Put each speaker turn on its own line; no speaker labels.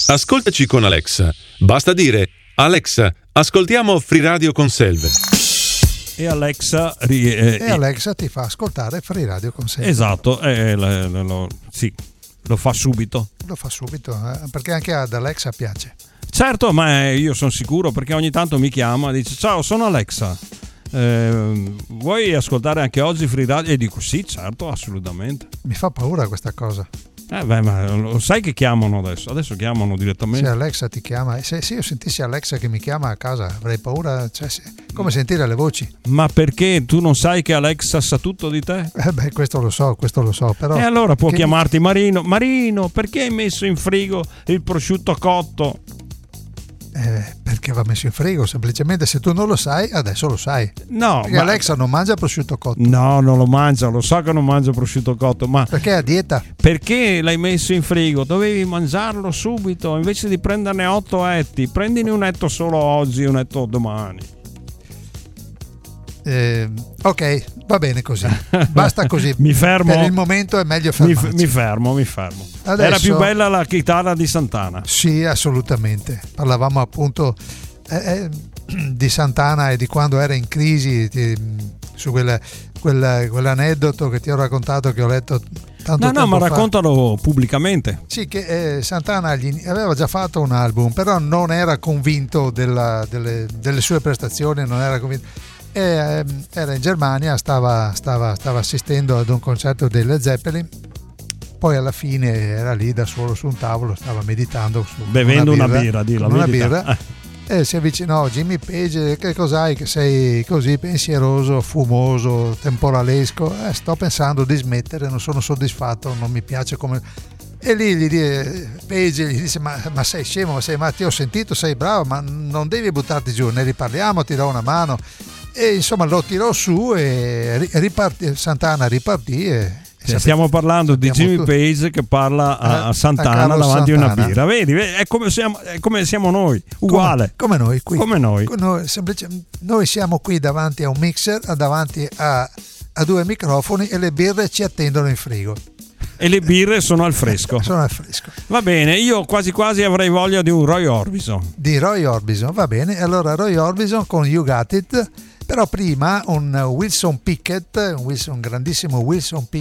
Ascoltaci con Alexa. Basta dire: Alexa, ascoltiamo Free Radio con Selve.
E Alexa
Alexa ti fa ascoltare Free Radio con Selve.
Esatto, sì, lo fa subito.
Lo fa subito, perché anche ad Alexa piace.
Certo, ma io sono sicuro, perché ogni tanto mi chiama e dice: ciao, sono Alexa, vuoi ascoltare anche oggi Free Radio? E dico sì, certo, assolutamente.
Mi fa paura questa cosa.
Ma lo sai che chiamano adesso chiamano direttamente.
Se Alexa ti chiama, se io sentissi Alexa che mi chiama a casa avrei paura, come sentire le voci.
Ma perché tu non sai che Alexa sa tutto di te?
Questo lo so, però.
E allora può chiamarti Marino, perché hai messo in frigo il prosciutto cotto?
Perché va messo in frigo, semplicemente. Se tu non lo sai, adesso lo sai.
No,
perché Alexa non mangia prosciutto cotto.
No, non lo mangia, lo so che non mangia prosciutto cotto, ma
perché è a dieta?
Perché l'hai messo in frigo? Dovevi mangiarlo subito, invece di prenderne 8 etti, prendine un etto solo oggi e un etto domani.
Ok, va bene così, basta così.
Mi fermo.
Per il momento è meglio fermarci.
Mi fermo. Adesso, era più bella la chitarra di Santana.
Sì, assolutamente. Parlavamo appunto di Santana e di quando era in crisi, su quell'aneddoto che ti ho raccontato, che ho letto tanto tempo fa.
Ma raccontalo pubblicamente.
Sì, che Santana aveva già fatto un album, però non era convinto delle sue prestazioni, non era convinto. Era in Germania, stava assistendo ad un concerto dei Led Zeppelin, poi alla fine era lì da solo su un tavolo, stava meditando
bevendo una birra,
e si avvicinò Jimmy Page. Che cos'hai che sei così pensieroso, fumoso, temporalesco? Sto pensando di smettere, non sono soddisfatto, non mi piace come... E lì Page gli disse: ma sei scemo, ma ti ho sentito, sei bravo, ma non devi buttarti giù, ne riparliamo, ti do una mano. E insomma lo tirò su e Santana ripartì.
Stiamo parlando di Jimmy Page che parra a Santana davanti a una birra. Vedi, è come siamo noi, uguale.
Come noi qui.
Come noi.
Noi siamo qui davanti a un mixer, davanti a 2 microfoni, e le birre ci attendono in frigo.
E le birre sono al fresco. Va bene, io quasi quavrei voglia di un Roy Orbison.
Di Roy Orbison, va bene. Allora Roy Orbison con You Got It. Però prima un Wilson Pickett, un grandissimo Wilson Pickett,